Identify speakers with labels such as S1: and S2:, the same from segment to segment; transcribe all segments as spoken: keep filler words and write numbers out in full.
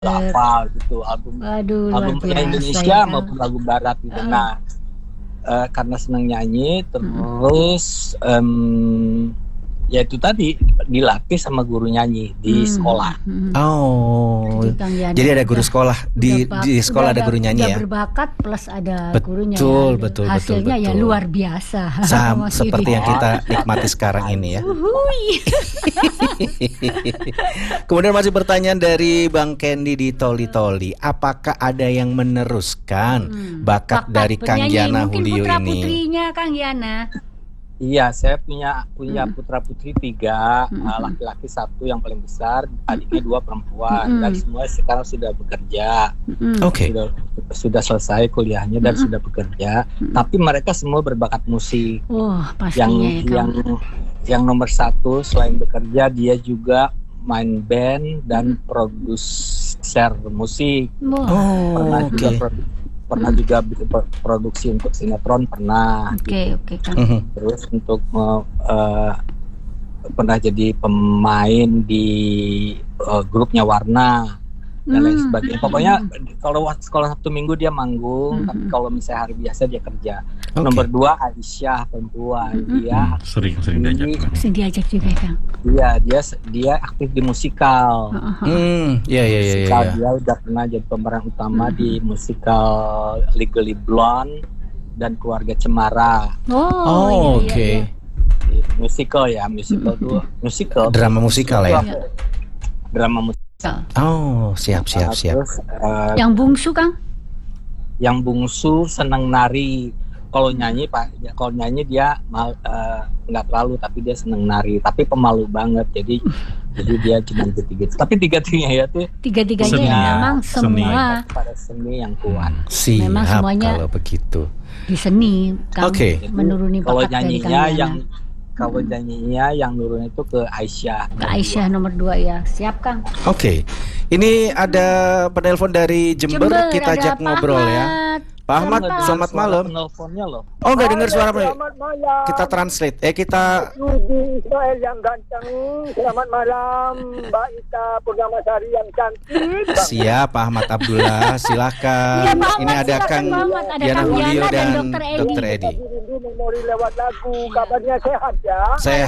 S1: apa gitu album
S2: Waduh, luar
S1: album penyanyi
S2: biasa
S1: Indonesia
S2: ya.
S1: maupun lagu barat gitu.
S2: Heeh.
S1: Nah, eee, karena senang nyanyi
S2: Mhm.
S1: terus, mmm, ya itu tadi dilatih sama guru nyanyi di
S2: Mmm,
S1: sekolah.
S2: mhm.
S3: Oh,
S2: Jadi Kang Yana
S3: jadi ada guru
S2: udah
S3: sekolah di
S2: udah bak
S3: di
S2: udah
S3: sekolah ada
S2: ada
S3: guru nyanyi
S2: udah
S3: ya?
S2: berbakat plus ada gurunya ya.
S3: Betul
S2: Lu
S3: betul betul
S2: hasilnya ya
S3: betul.
S2: luar biasa
S3: Sam
S2: Mas
S3: seperti
S2: Yudi.
S3: yang kita nikmati sekarang ini ya.
S2: Uhuy.
S3: Kemudian masih pertanyaan dari Bang Candy di Toli Toli. Apakah ada yang meneruskan
S2: Hmm,
S3: bakat
S2: bakat
S3: dari Kang
S2: bernyanyi
S3: Yana
S2: mungkin
S3: Julio ini?
S2: putra-putrinya Kang Yana.
S1: Iya, saya punya punya
S2: Mhm.
S1: putra-putri tiga,
S2: Mhm.
S1: eee, laki-laki satu yang paling besar, adiknya dua perempuan, dan
S2: Mhm.
S1: semua sekarang sudah bekerja.
S2: Mhm.
S3: Oke.
S1: Sudah sudah selesai kuliahnya dan
S2: Mhm.
S1: sudah bekerja,
S2: Mhm.
S1: tapi mereka semua berbakat musik.
S2: Wah,
S1: Yang
S2: pastinya ya, Kang.
S1: yang yang nomor satu selain bekerja dia juga main band dan
S2: Mhm.
S1: produser musik.
S2: Wah.
S1: Pernah
S3: Oh,
S1: juga
S3: oke.
S1: produ pernah
S2: Mhm.
S1: juga bikin pro produksi untuk sinetron pernah
S2: Oke
S1: gitu.
S2: oke, Kang.
S3: Mhm.
S1: Terus untuk me eee, pernah jadi pemain di, eee, grupnya Warna dan lain
S2: Mmm,
S1: sebagainya.
S2: mhm
S1: Pokoknya
S2: mhm.
S1: kalau wa kalau Sabtu Minggu dia manggung, tapi
S2: Mhm.
S1: kalau misalnya hari biasa dia kerja. Nomor
S3: Oke.
S1: dua Aisyah perempuan,
S2: Mhm.
S1: dia
S4: Hmm, sering sering diajak.
S1: aktif di
S2: Sering diajak juga ya, Kang?
S1: iya, dia se dia aktif di musikal.
S2: Heeh heeh.
S3: Mmm, ya ya ya ya
S1: Musikal
S3: ya.
S1: dia udah pernah jadi pemeran utama
S2: Mhm.
S1: di musikal Legally Blonde dan Keluarga Cemara.
S2: Oh, iya
S3: Oh,
S2: iya
S3: oke.
S2: iya.
S1: Di musical ya, musical
S2: Mhm
S1: tuh
S2: mhm.
S1: musical
S3: Drama musikal
S1: itu
S3: ya?
S1: apa
S2: Iya.
S1: ya, drama musikal.
S3: Oh, siap siap
S1: Eee,
S3: siap.
S1: terus, eee
S2: Yang bungsu, Kang?
S1: Yang bungsu senang nari. Kalau nyanyi Pak, ya kalau nyanyi dia mal eee, nggak terlalu, tapi dia senang nari, tapi pemalu banget. Jadi jadi dia cuman gitu-gitu. Tapi tiga-tiganya tuh
S2: Tiga-tiganya
S1: punya
S2: ya memang
S4: Seni.
S2: semua
S1: bakat pada seni yang kuat.
S2: memang
S3: Siap
S2: semuanya
S3: kalau begitu.
S2: di seni, Kang,
S3: Oke.
S1: Jadi
S2: menuruni
S1: kalau
S2: bakat dari Kang
S1: nyanyinya
S2: Yana.
S1: yang kalau
S2: Mhm.
S1: nyanyinya yang nurun itu ke Aisyah
S2: Ke
S1: nomor dua.
S2: Aisyah nomor dua ya. Siap, Kang.
S3: Oke. Ini ada penelpon dari Jember,
S2: Jember
S3: kita
S2: ada
S3: ajak
S2: Pak
S3: ngobrol ya.
S2: Ahmad.
S3: Pak Ahmad,
S2: Selamat malam.
S3: selamat
S1: Suara
S3: malam.
S1: penelponnya loh.
S3: Oh, nggak dengar suara Pak.
S5: Selamat malam.
S3: Kita translate. Eh kita
S5: Yudi Ismail yang ganteng. Selamat malam, Mbak Ita Purnamasari yang cantik.
S3: siap Pak Ahmad Abdullah, silakan.
S2: Iya, Pak
S3: Ini
S2: Ahmad,
S3: ada
S2: silakan,
S3: Kang
S2: Pak Ahmad. Ada
S3: Yana
S2: Kang
S3: Julio
S2: Yana dan
S3: dan
S2: Dokter Edi.
S3: Dokter Edi.
S5: Rindu memori lewat lagu. Kabarnya sehat ya?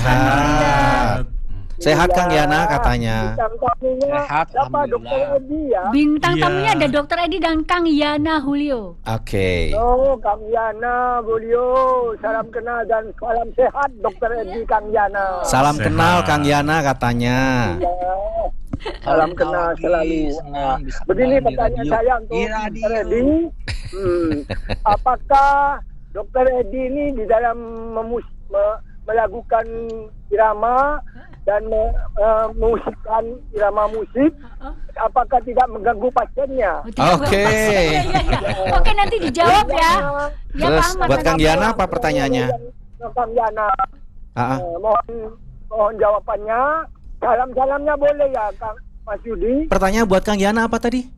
S3: Sehat. Sehat Kang Yana katanya.
S5: Bintang tamunya
S1: Sehat,
S5: siapa? Dokter
S1: alhamdulillah.
S5: Edi ya?
S2: Bintang
S4: Iya.
S2: tamunya ada Dokter Edi dan Kang Yana Julio.
S3: Oke.
S5: Oh, Kang Yana, Bulio, salam kenal dan salam sehat Dokter Edi Kang Yana.
S3: Salam
S4: Sehat.
S3: kenal Kang Yana katanya.
S5: Ya, salam
S1: Kalau
S5: kenal
S1: lagi
S5: selalu.
S1: senang bisa
S5: Begini
S1: kenalan di
S5: pertanyaan
S1: radio.
S5: saya untuk
S1: Di
S5: Dokter
S1: radio.
S5: Edi. Hmm, apakah Dokter Edi ini di dalam memus me- melakukan irama dan me- eh, memusikkan irama musik, apakah tidak mengganggu pasiennya?
S2: Oh, tidak,
S3: Oke.
S2: Pak. Iya, iya, iya. Oke, nanti dijawab ya. Ya,
S3: Terus
S2: Pak Ahmad.
S3: buat Kang Yana apa pertanyaannya?
S5: Kang Yana,
S3: Ah, ah.
S5: eh, mohon mohon jawabannya. Salam-salamnya boleh ya, Kang Mas Yudi.
S3: Pertanyaan buat Kang Yana apa tadi?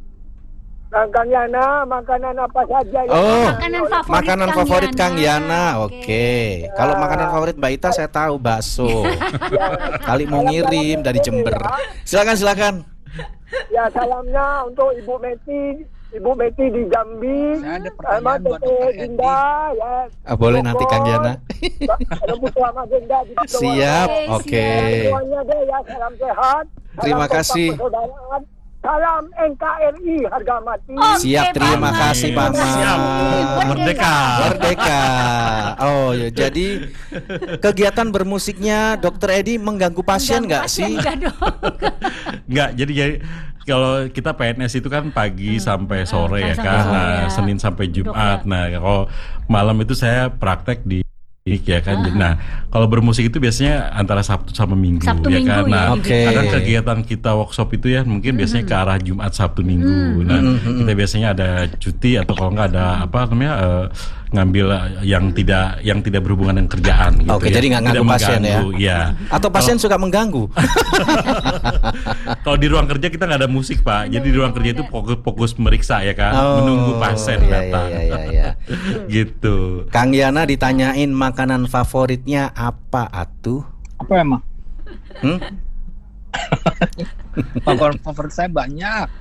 S5: Kang Kang Yana, makanan apa saja yang
S3: Oh,
S2: Makanan favorit
S3: makanan
S2: Kang
S3: favorit
S2: Yana.
S3: Kang Yana.
S2: Oke.
S3: Oke. Kalau makanan favorit Mbak Ita saya tahu bakso. Kali mau ngirim dari Jember. Silakan silakan.
S5: Ya, salamnya untuk Ibu Meti, Ibu Meti di Jambi.
S1: Saya ada
S5: Sama
S1: pertanyaan buat
S5: Tete
S1: Dokter Edi.
S5: Dinda ya.
S3: Ah, boleh nanti Kang Yana.
S5: Ada Putu sama Dinda di Putu
S3: Siap.
S2: Oke,
S3: Oke.
S5: Semuanya deh ya, salam sehat. Salam
S3: Terima
S5: kompak
S3: kasih.
S5: persaudaraan. Salam N K R I harga mati.
S2: Oke,
S3: Siap, terima
S2: Pak
S3: kasih Pak
S2: Ahmad.
S4: Siap.
S3: Ahmad.
S4: Merdeka.
S3: Merdeka. Oh ya, jadi kegiatan bermusiknya Dokter Edi mengganggu pasien nggak sih?
S2: Enggak dong.
S4: Enggak, jadi jadi kalau kita P N S itu kan pagi sampai sore ya
S2: sampai
S4: kan.
S2: sore
S4: Nah,
S2: ya.
S4: Senin sampai Jumat.
S2: Dok, ya.
S4: Nah, kalau malam itu saya praktek di ya kan.
S2: Ah.
S4: Nah, kalau bermusik itu biasanya antara Sabtu sama Minggu
S2: Sabtu
S4: ya
S2: Minggu
S4: kan.
S2: ya,
S4: Nah,
S3: Oke.
S4: kadang kegiatan kita workshop itu ya mungkin biasanya ke arah Jumat Sabtu Minggu. Nah,
S3: Mm.
S4: kita biasanya ada cuti atau kalau nggak ada apa namanya eh, ngambil yang tidak yang tidak berhubungan dengan kerjaan gitu.
S3: Oke,
S4: ya.
S3: jadi nggak
S4: Tidak
S3: ganggu pasien ya?
S4: mengganggu, ya.
S3: Atau pasien suka mengganggu?
S4: Kalau di ruang kerja kita nggak ada musik Pak, jadi di ruang kerja itu fokus fokus meriksa ya kan,
S3: Oh,
S4: menunggu pasien
S3: iya,
S4: datang,
S3: iya, iya, iya.
S4: gitu.
S3: Kang Yana ditanyain makanan favoritnya apa atuh?
S1: Apa emang?
S3: Hmm?
S1: Favorit favorit saya banyak.